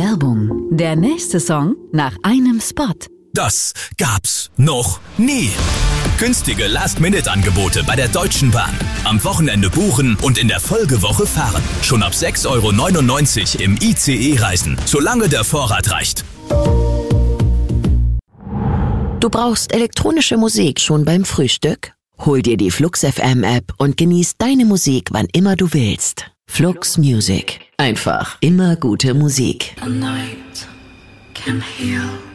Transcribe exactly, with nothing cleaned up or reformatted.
Werbung. Der nächste Song nach einem Spot. Das gab's noch nie. Günstige Last-Minute-Angebote bei der Deutschen Bahn. Am Wochenende buchen und in der Folgewoche fahren. Schon ab sechs Euro neunundneunzig im I C E-Reisen, solange der Vorrat reicht. Du brauchst elektronische Musik schon beim Frühstück? Hol dir die Flux F M App und genieß deine Musik, wann immer du willst. Flux Music. Einfach immer gute Musik. The night can heal.